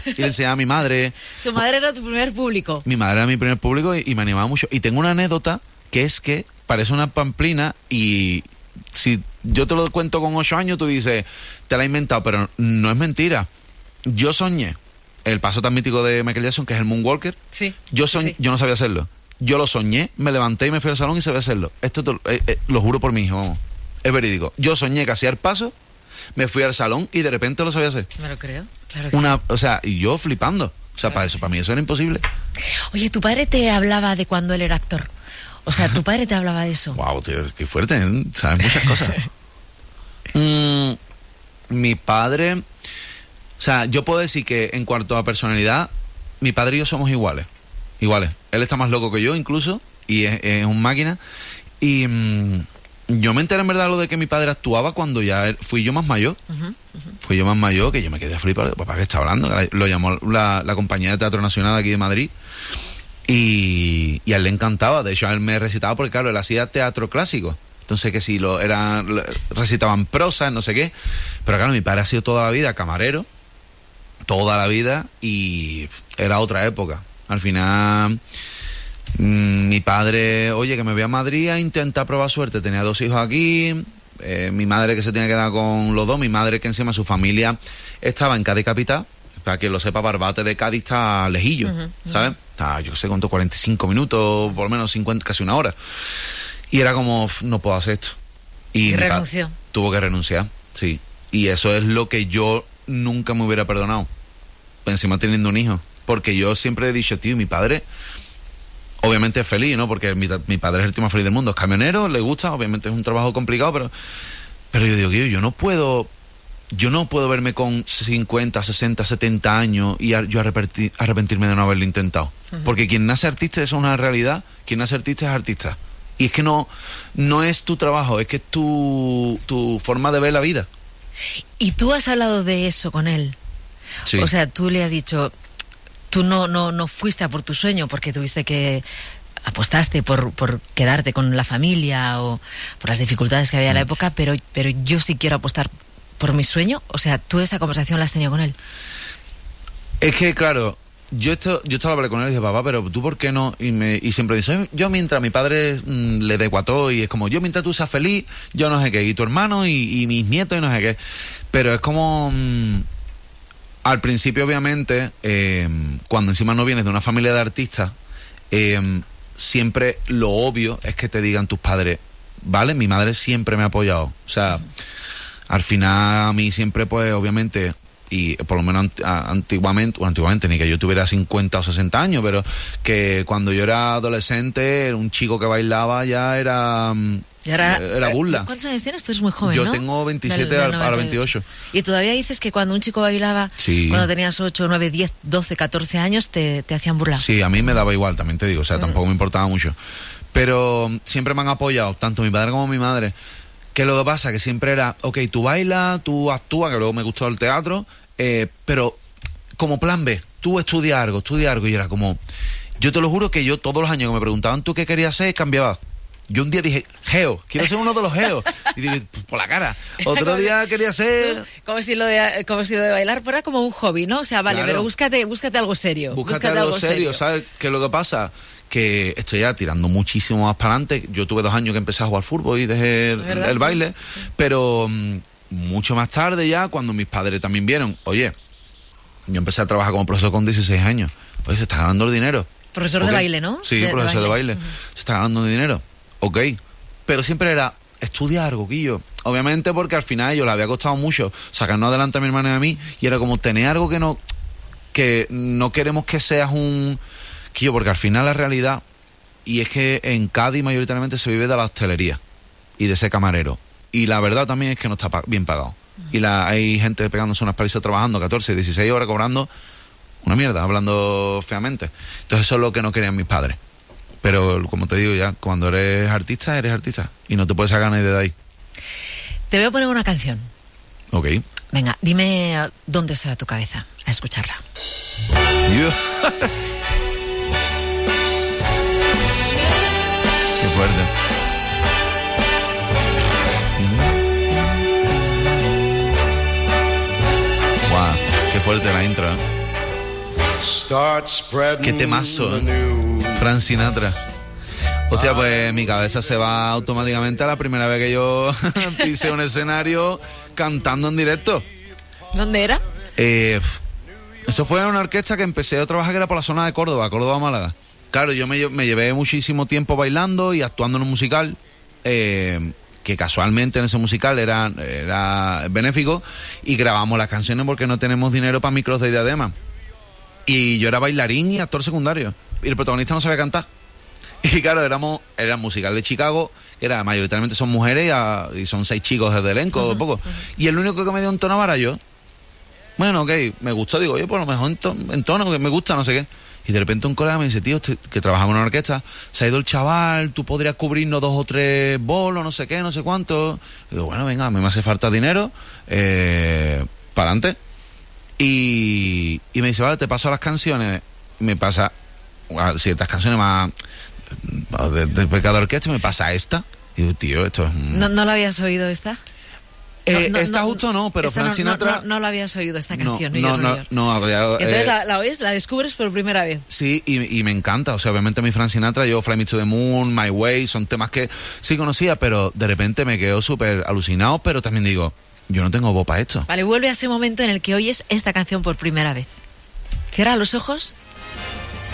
y le enseñaba a mi madre. Tu madre era tu primer público. Mi madre era mi primer público y me animaba mucho. Y tengo una anécdota que es que parece una pamplina y si yo te lo cuento con 8 años, tú dices, te la he inventado, pero no es mentira. Yo soñé el paso tan mítico de Michael Jackson, que es el Moonwalker. Sí. Yo no sabía hacerlo. Yo lo soñé, me levanté y me fui al salón y sabía hacerlo. Esto lo juro por mi hijo, vamos. Es verídico. Yo soñé que hacía el paso, me fui al salón y de repente lo sabía hacer. Me lo creo, claro que sí. O sea, y yo flipando. O sea, Claro. para mí eso era imposible. Oye, ¿tu padre te hablaba de cuando él era actor? O sea, ¿tu padre te hablaba de eso? Wow, tío, qué fuerte, ¿eh? Sabes muchas cosas. Mi padre, o sea, yo puedo decir que en cuanto a personalidad, mi padre y yo somos iguales. Él está más loco que yo incluso, y es un máquina. Y yo me enteré en verdad lo de que mi padre actuaba cuando ya fui yo más mayor. Fui yo más mayor, que yo me quedé flipado. Papá, ¿qué está hablando? Lo llamó la compañía de Teatro Nacional de aquí de Madrid. Y a él le encantaba. De hecho, a él me recitaba porque, claro, él hacía teatro clásico. Entonces, que si recitaban prosa, no sé qué. Pero claro, mi padre ha sido toda la vida camarero. Toda la vida. Y era otra época. Al final, mi padre, oye, que me voy a Madrid a intentar probar suerte. Tenía 2 hijos aquí. Mi madre que se tenía que dar con los 2. Mi madre que encima su familia estaba en Cádiz capital. Para que lo sepa, Barbate de Cádiz está lejillo, ¿sabes? Está, yo qué sé, cuánto, 45 minutos, por lo menos 50, casi una hora. Y era como, no puedo hacer esto. Y renunció. Tuvo que renunciar, sí. Y eso es lo que yo nunca me hubiera perdonado. Encima teniendo un hijo. Porque yo siempre he dicho, tío, mi padre, obviamente es feliz, ¿no? Porque mi padre es el tío más feliz del mundo. Es camionero, le gusta, obviamente es un trabajo complicado, pero yo digo, yo no puedo verme con 50, 60, 70 años y yo arrepentirme de no haberlo intentado. Porque quien nace artista, eso es una realidad. Quien nace artista es artista. Y es que no es tu trabajo, es que es tu forma de ver la vida. ¿Y tú has hablado de eso con él? Sí. O sea, tú le has dicho, tú no fuiste a por tu sueño porque tuviste que apostaste por quedarte con la familia o por las dificultades que había en la época, pero yo sí quiero apostar por mi sueño. O sea, ¿tú esa conversación la has tenido con él? Es que, claro, yo esto lo hablé con él y dije, papá, pero tú ¿por qué no? Y siempre dice, yo mientras mi padre le dé cuató y es como, yo mientras tú seas feliz, yo no sé qué, y tu hermano y mis nietos y no sé qué. Pero es como, al principio obviamente, cuando encima no vienes de una familia de artistas, siempre lo obvio es que te digan tus padres, ¿vale? Mi madre siempre me ha apoyado. O sea, al final a mí siempre, pues, obviamente, y por lo menos antiguamente, ni que yo tuviera 50 o 60 años, pero que cuando yo era adolescente, un chico que bailaba ya era burla. ¿Cuántos años tienes? Tú eres muy joven, Yo ¿no? tengo 27 ahora 28. Y todavía dices que cuando un chico bailaba, sí, cuando tenías 8, 9, 10, 12, 14 años, te hacían burla. Sí, a mí me daba igual, también te digo, o sea, tampoco me importaba mucho. Pero siempre me han apoyado, tanto mi padre como mi madre. Que lo que pasa que siempre era, ok, tú bailas, tú actúas, que luego me gustó el teatro, pero como plan B, tú estudia algo, y era como, yo te lo juro que yo todos los años que me preguntaban tú qué querías ser, cambiaba. Yo un día dije, geo, quiero ser uno de los geos. Y dije, por la cara. Otro día quería ser... Como si lo de bailar fuera como un hobby, ¿no? O sea, vale, claro, pero búscate algo serio. Búscate algo serio, ¿sabes? ¿Qué es lo que pasa? Que estoy ya tirando muchísimo más para adelante. Yo tuve 2 años que empecé a jugar fútbol y dejé el baile, pero mucho más tarde ya, cuando mis padres también vieron, oye, yo empecé a trabajar como profesor con 16 años, pues se está ganando el dinero. Profesor de baile, ¿no? Sí, profesor de baile. Se está ganando el dinero, ok, pero siempre era, estudia algo, Guillo. Obviamente porque al final a ellos les había costado mucho sacarnos adelante a mi hermana y a mí, y era como tener algo que no queremos que seas un... Porque al final la realidad, y es que en Cádiz mayoritariamente se vive de la hostelería y de ser camarero. Y la verdad también es que no está bien pagado. Y hay gente pegándose unas palizas trabajando 14, 16 horas cobrando una mierda, hablando feamente. Entonces eso es lo que no querían mis padres. Pero como te digo ya, cuando eres artista, y no te puedes sacar nadie de ahí. Te voy a poner una canción. Ok. Venga, dime dónde se va tu cabeza a escucharla. Qué fuerte. Wow, qué fuerte la intro, ¿eh? Qué temazo, Frank Sinatra. Hostia, pues mi cabeza se va automáticamente a la primera vez que yo pisé un escenario cantando en directo. ¿Dónde era? Eso fue en una orquesta que empecé a trabajar, que era por la zona de Córdoba-Málaga. Claro, yo me llevé muchísimo tiempo bailando y actuando en un musical, que casualmente en ese musical era benéfico, y grabamos las canciones porque no tenemos dinero para micros de Diadema. Y yo era bailarín y actor secundario, y el protagonista no sabía cantar. Y claro, era el musical de Chicago, que era mayoritariamente son mujeres y son 6 chicos desde el elenco, poco. Y el único que me dio un tono era yo. Bueno, ok, me gustó, digo, oye, por lo mejor en tono, que me gusta, no sé qué. Y de repente un colega me dice, tío, que trabajamos en una orquesta, se ha ido el chaval, tú podrías cubrirnos 2 o 3 bolos, no sé qué, no sé cuánto. Y digo, bueno, venga, a mí me hace falta dinero, para adelante. Y me dice, vale, te paso las canciones. Me pasa ciertas canciones más del Pecado Orquesta, me pasa esta. Y digo, tío, esto es... ¿No la habías oído esta? Esta justo no, pero Frank Sinatra... No la habías oído esta canción. No. Entonces la oyes, la descubres por primera vez. Sí, y me encanta. O sea, obviamente mi Frank Sinatra, yo Fly Me to the Moon, My Way, son temas que sí conocía, pero de repente me quedo súper alucinado, pero también digo, yo no tengo voz para esto. Vale, vuelve a ese momento en el que oyes esta canción por primera vez. Cierra los ojos